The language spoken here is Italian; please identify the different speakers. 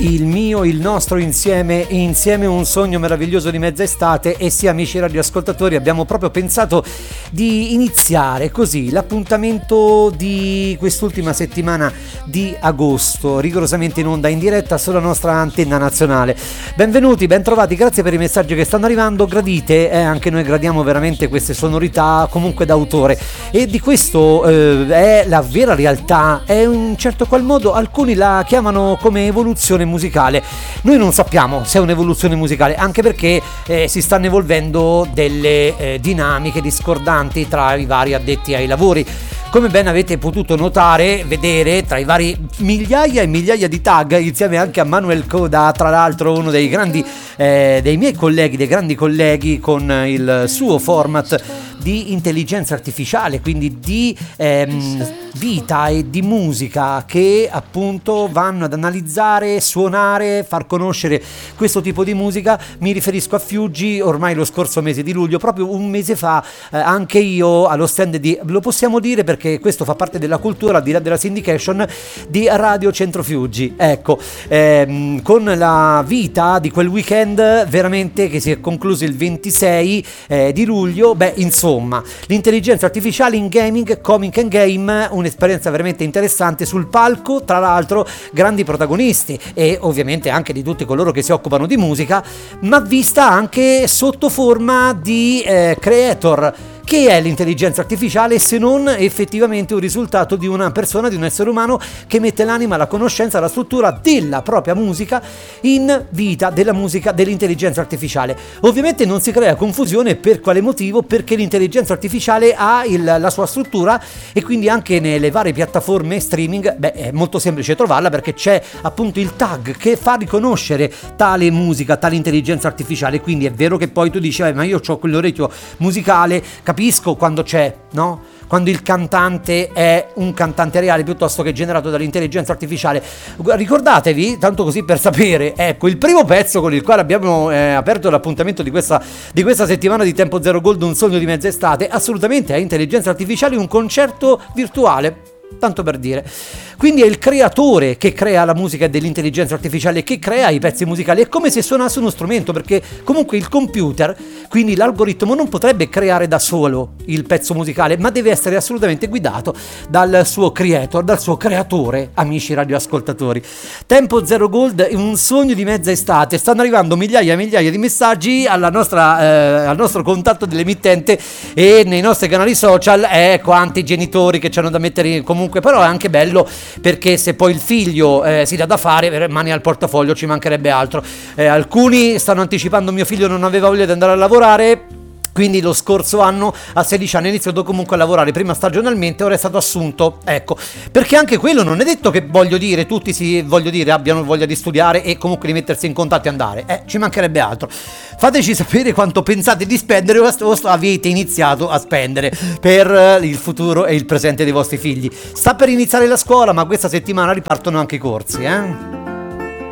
Speaker 1: il mio, il nostro insieme un sogno meraviglioso di mezza estate. E sì, amici radioascoltatori, abbiamo proprio pensato di iniziare così l'appuntamento di quest'ultima settimana di agosto, rigorosamente in onda, in diretta sulla nostra antenna nazionale. Benvenuti, bentrovati, grazie per i messaggi che stanno arrivando, gradite, anche noi gradiamo veramente queste sonorità comunque d'autore, e di questo è la vera realtà, è in un certo qual modo alcuni la chiamano come evoluzione musicale. Noi non sappiamo se è un'evoluzione musicale, anche perché si stanno evolvendo delle dinamiche discordanti tra i vari addetti ai lavori. Come ben avete potuto notare, vedere tra i vari migliaia e migliaia di tag, insieme anche a Manuel Coda, tra l'altro uno dei grandi dei miei colleghi, dei grandi colleghi, con il suo format di intelligenza artificiale, quindi di vita e di musica, che appunto vanno ad analizzare, suonare, far conoscere questo tipo di musica. Mi riferisco a Fiuggi. Ormai lo scorso mese di luglio, proprio un mese fa, anche io allo stand di, lo possiamo dire perché questo fa parte della cultura, al di là della syndication, di Radio Centro Fiuggi, ecco, con la vita di quel weekend veramente che si è concluso il 26 di luglio. Beh, insomma, l'intelligenza artificiale in gaming, Comic and Game, un'esperienza veramente interessante. Sul palco, tra l'altro, grandi protagonisti e ovviamente anche di tutti coloro che si occupano di musica, ma vista anche sotto forma di creator. Che è l'intelligenza artificiale se non effettivamente un risultato di una persona, di un essere umano che mette l'anima, la conoscenza, la struttura della propria musica in vita, della musica dell'intelligenza artificiale. Ovviamente non si crea confusione. Per quale motivo? Perché l'intelligenza artificiale ha la sua struttura, e quindi anche nelle varie piattaforme streaming, è molto semplice trovarla, perché c'è appunto il tag che fa riconoscere tale musica, tale intelligenza artificiale. Quindi è vero che poi tu dici ma io ho quell'orecchio musicale, capisco quando c'è, no? Quando il cantante è un cantante reale piuttosto che generato dall'intelligenza artificiale. Ricordatevi, tanto così per sapere, ecco, il primo pezzo con il quale abbiamo aperto l'appuntamento di questa settimana di Tempo Zero Gold, un sogno di mezza estate, assolutamente è intelligenza artificiale, un concerto virtuale, tanto per dire. Quindi è il creatore che crea la musica dell'intelligenza artificiale, che crea i pezzi musicali. È come se suonasse uno strumento, perché comunque il computer, quindi l'algoritmo, non potrebbe creare da solo il pezzo musicale, ma deve essere assolutamente guidato dal suo creator, dal suo creatore, amici radioascoltatori. Tempo Zero Gold, un sogno di mezza estate. Stanno arrivando migliaia e migliaia di messaggi al nostro contatto dell'emittente e nei nostri canali social. Quanti genitori che ci hanno da mettere comunque, però è anche bello, perché se poi il figlio si dà da fare, mani al portafoglio, ci mancherebbe altro. Alcuni stanno anticipando: mio figlio non aveva voglia di andare a lavorare, quindi lo scorso anno a 16 anni ha iniziato comunque a lavorare, prima stagionalmente, ora è stato assunto. Ecco, perché anche quello non è detto che, tutti abbiano voglia di studiare e comunque di mettersi in contatto e andare, ci mancherebbe altro. Fateci sapere quanto pensate di spendere o avete iniziato a spendere per il futuro e il presente dei vostri figli. Sta per iniziare la scuola, ma questa settimana ripartono anche i corsi,